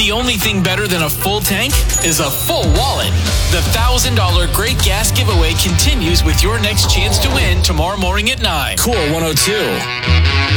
the only thing better than a full tank is a full wallet. The $1,000 Great Gas Giveaway continues with your next chance to win tomorrow morning at 9. Cool 102.